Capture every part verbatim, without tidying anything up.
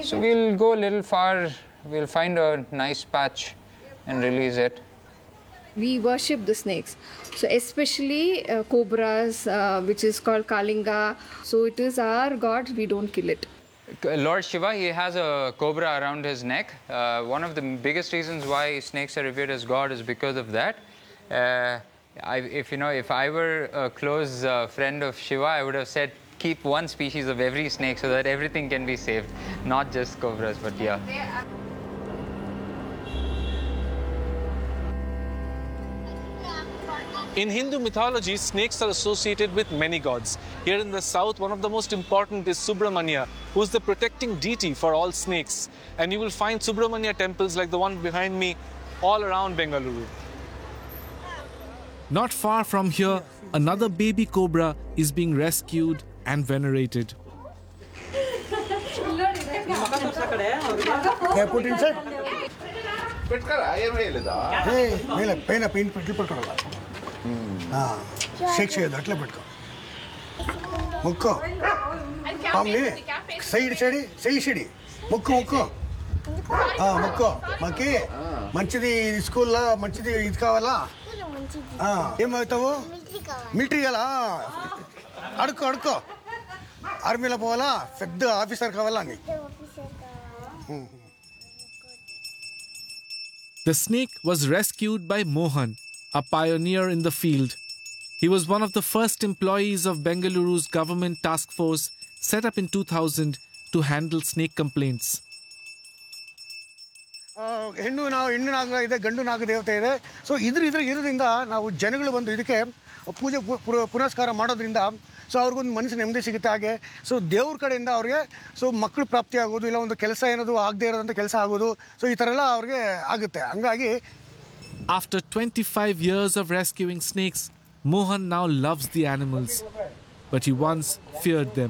So we'll go a little far, we'll find a nice patch and release it. We worship the snakes. So especially uh, cobras, uh, which is called Kalinga. So it is our god, we don't kill it. Lord Shiva, he has a cobra around his neck. Uh, one of the biggest reasons why snakes are revered as God is because of that. Uh, I, if you know, if I were a close uh, friend of Shiva, I would have said keep one species of every snake so that everything can be saved, not just cobras, but yeah. In Hindu mythology, snakes are associated with many gods. Here in the south, one of the most important is Subramanya, who is the protecting deity for all snakes. And you will find Subramanya temples like the one behind me all around Bengaluru. Not far from here, another baby cobra is being rescued and venerated. Put inside. Hey, mele pena paint put put Ah, shake shake that le put. Mukko. Family. Side side side side. Mukko mukko. Ah, mukko. Maki. Manchidi school la manchidi id kavala. Ah, em aitavu? Military gala. Adko adko. Army la povala. Fed officer kavala ni. The snake was rescued by Mohan, a pioneer in the field. He was one of the first employees of Bengaluru's government task force set up in two thousand to handle snake complaints. ಹೆಣ್ಣು ನಾವು ಹೆಣ್ಣು ನಾಗ ಇದೆ ಗಂಡು ನಾಗ ದೇವತೆ ಇದೆ so ಇದ್ರ ಇದ್ರ ಇರೋದ್ರಿಂದ ನಾವು ಜನಗಳು ಬಂದು ಇದಕ್ಕೆ ಪೂಜೆ ಪುನಸ್ಕಾರ ಮಾಡೋದ್ರಿಂದ ಸೊ ಅವ್ರಿಗೊಂದು ಮನಸ್ಸಿನ ನೆಮ್ಮದಿ ಸಿಗುತ್ತೆ ಹಾಗೆ ಸೊ ದೇವ್ರ ಕಡೆಯಿಂದ ಅವ್ರಿಗೆ ಸೊ ಮಕ್ಕಳು ಪ್ರಾಪ್ತಿ ಆಗೋದು ಇಲ್ಲ ಒಂದು ಕೆಲಸ ಏನದು ಆಗದೇ ಇರೋದಂಥ ಕೆಲಸ ಆಗೋದು ಸೊ ಈ ಥರ ಎಲ್ಲ ಅವ್ರಿಗೆ ಆಗುತ್ತೆ ಹಂಗಾಗಿ After twenty-five years of rescuing snakes, Mohan now loves the animals, but he once feared them.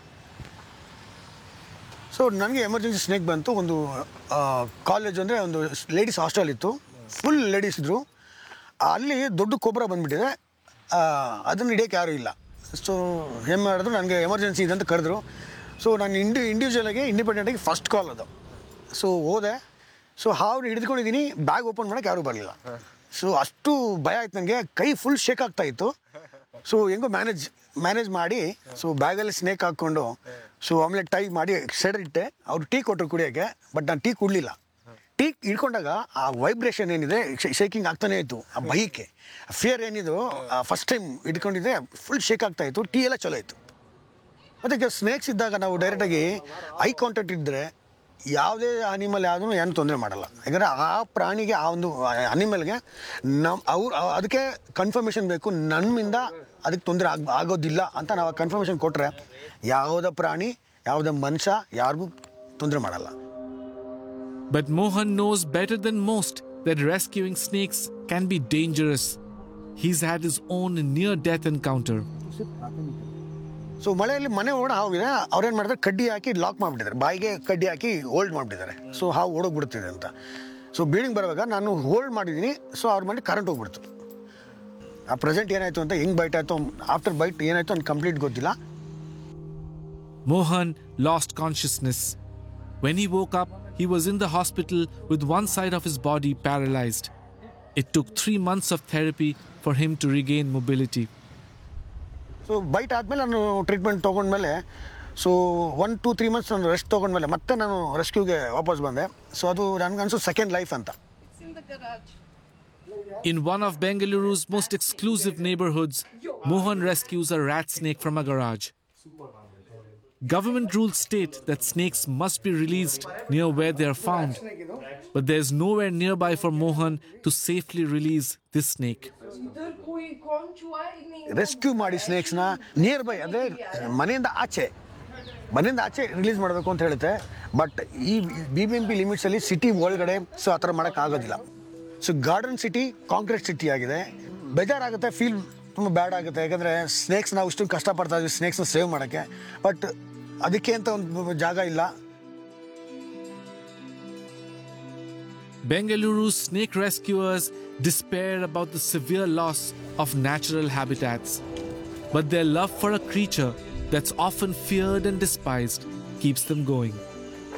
So ನನಗೆ ಎಮರ್ಜೆನ್ಸಿ ಸ್ನೇಕ್ ಬಂತು ಒಂದು ಕಾಲೇಜ್ ಅಂದರೆ ಒಂದು ಲೇಡೀಸ್ ಹಾಸ್ಟೆಲ್ ಇತ್ತು ಫುಲ್ ಲೇಡೀಸ್ ಇದ್ದರು ಅಲ್ಲಿ ದೊಡ್ಡ ಕೊಬ್ಬರ ಬಂದುಬಿಟ್ಟಿದೆ ಅದನ್ನು ಹಿಡಿಯೋಕ್ಕೆ ಯಾರೂ ಇಲ್ಲ ಸೊ ಏನು ಮಾಡಿದ್ರು ನನಗೆ ಎಮರ್ಜೆನ್ಸಿ ಇದೆ ಅಂತ ಕರೆದ್ರು ಸೊ ನಾನು ಇಂಡಿ ಇಂಡಿವಿಜುವಲಾಗಿ ಇಂಡಿಪೆಂಡೆಂಟಾಗಿ ಫಸ್ಟ್ ಕಾಲ್ ಅದು ಸೊ ಹೋದೆ ಸೊ ಹಾವು ಹಿಡಿದುಕೊಂಡಿದ್ದೀನಿ ಬ್ಯಾಗ್ ಓಪನ್ ಮಾಡೋಕ್ಕೆ ಯಾರೂ ಬರಲಿಲ್ಲ ಸೊ ಅಷ್ಟು ಭಯ ಆಯ್ತು ನನಗೆ ಕೈ ಫುಲ್ ಶೇಕ್ ಆಗ್ತಾಯಿತ್ತು ಸೊ ಹೆಂಗೋ ಮ್ಯಾನೇಜ್ ಮ್ಯಾನೇಜ್ ಮಾಡಿ ಸೊ ಬ್ಯಾಗಲ್ಲಿ ಸ್ನೇಕ್ ಹಾಕ್ಕೊಂಡು ಸೊ ಆಮೇಲೆ ಟೈ ಮಾಡಿ ಸೈಡಲ್ಲಿ ಇಟ್ಟೆ ಅವ್ರು ಟೀ ಕೊಟ್ಟರು ಕುಡಿಯೋಕ್ಕೆ ಬಟ್ ನಾನು ಟೀ ಕುಡಲಿಲ್ಲ ಟೀ ಹಿಡ್ಕೊಂಡಾಗ ಆ ವೈಬ್ರೇಷನ್ ಏನಿದೆ ಶೇಕಿಂಗ್ ಆಗ್ತಾನೇ ಇತ್ತು ಆ ಭಯಕ್ಕೆ ಫಿಯರ್ ಏನಿದು ಫಸ್ಟ್ ಟೈಮ್ ಹಿಡ್ಕೊಂಡಿದ್ದೆ ಫುಲ್ ಶೇಕ್ ಆಗ್ತಾಯಿತ್ತು ಟೀ ಎಲ್ಲ ಚಲೋ ಇತ್ತು ಮತ್ತು ಸ್ನೇಕ್ಸ್ ಇದ್ದಾಗ ನಾವು ಡೈರೆಕ್ಟಾಗಿ ಐ ಕಾಂಟ್ಯಾಕ್ಟ್ ಇದ್ದರೆ ಯಾವುದೇ ಅನಿಮಲ್ ಯಾವುದೂ ಏನು ತೊಂದರೆ ಮಾಡಲ್ಲ ಯಾಕಂದರೆ ಆ ಪ್ರಾಣಿಗೆ ಆ ಒಂದು ಅನಿಮಲ್ಗೆ ನಮ್ಮ ಅವ್ರು ಅದಕ್ಕೆ ಕನ್ಫರ್ಮೇಷನ್ ಬೇಕು ನಮ್ಮಿಂದ ಅದಕ್ಕೆ ತೊಂದರೆ ಆಗ ಆಗೋದಿಲ್ಲ ಅಂತ ನಾವು ಕನ್ಫರ್ಮೇಷನ್ ಕೊಟ್ಟರೆ ಯಾವುದೇ ಪ್ರಾಣಿ ಯಾವುದೇ ಮನುಷ್ಯ ಯಾರಿಗೂ ತೊಂದರೆ ಮಾಡಲ್ಲ. But Mohan knows better than most that rescuing snakes can be dangerous. He's had his own near-death encounter. So ಮಳೆಯಲ್ಲಿ ಮನೆ ಓಡ ಹಾವಿದೆ ಅವ್ರೇನು ಮಾಡಿದ್ರೆ ಕಡ್ಡಿ ಹಾಕಿ ಲಾಕ್ ಮಾಡಿಬಿಟ್ಟಿದ್ದಾರೆ ಬಾಯಿಗೆ ಕಡ್ಡಿ ಹಾಕಿ ಹೋಲ್ಡ್ ಮಾಡಿಬಿಟ್ಟಿದ್ದಾರೆ ಸೊ ಹಾವು ಓಡೋಗ್ಬಿಡ್ತಿದೆ ಅಂತ ಸೊ ಬಿಲ್ಡಿಂಗ್ ಬರುವಾಗ ನಾನು ಹೋಲ್ಡ್ ಮಾಡಿದ್ದೀನಿ ಸೊ ಅವ್ರ ಮನೆ ಕರೆಂಟ್ ಹೋಗ್ಬಿಡ್ತು ಆ ಪ್ರೆಸೆಂಟ್ ಏನಾಯಿತು ಅಂತ ಹೆಂಗೆ ಬೈಟ್ ಆಯಿತು ಆಫ್ಟರ್ ಬೈಟ್ ಏನಾಯಿತು ಅಂತ ಕಂಪ್ಲೀಟ್ ಗೊತ್ತಿಲ್ಲ. Mohan lost consciousness. When he woke up, he was in the hospital with one side of his body paralyzed. It took three months of therapy for him to regain mobility. So byte ಆದಮೇಲೆ ನಾನು treatment ತೊಗೊಂಡ್ಮೇಲೆ so one to three months ನಾನು rest ತೊಗೊಂಡ್ಮೇಲೆ ಮತ್ತೆ ನಾನು ರೆಸ್ಕ್ಯೂಗೆ ವಾಪಸ್ ಬಂದೆ so ಅದು ನನಗನ್ಸು second life ಅಂತ. In one of Bengaluru's most exclusive neighborhoods, Mohan rescues a rat snake from a garage. Government rules state that snakes must be released near where they are found, but there is nowhere nearby for Mohan to safely release this snake. Rescue ಮಾಡಿ ಸ್ನೇಕ್ಸ್ನ near by ಅಂದರೆ ಮನೆಯಿಂದ ಆಚೆ ಮನೆಯಿಂದ ಆಚೆ release ಮಾಡಬೇಕು ಅಂತ ಹೇಳುತ್ತೆ but ಈ B B M P ಲಿಮಿಟ್ಸಲ್ಲಿ city ಒಳಗಡೆ ಸೊ ಆ ಥರ ಮಾಡೋಕ್ಕಾಗೋದಿಲ್ಲ. So garden city concrete city ಆಗಿದೆ ಬೇಜಾರಾಗುತ್ತೆ ಫೀಲ್ ತುಂಬ ಬ್ಯಾಡ್ ಆಗುತ್ತೆ ಯಾಕಂದರೆ ಸ್ನೇಕ್ಸ್ ನಾವು ಇಷ್ಟು ಕಷ್ಟಪಡ್ತಾ ಇದ್ವಿ ಸ್ನೇಕ್ಸ್ನ ಸೇವ್ ಮಾಡೋಕ್ಕೆ ಬಟ್ ಅದಕ್ಕೆ ಅಂತ ಒಂದು ಜಾಗ ಇಲ್ಲ. Bengaluru's snake rescuers despair about the severe loss of natural habitats. But their love for a creature that's often feared and despised keeps them going.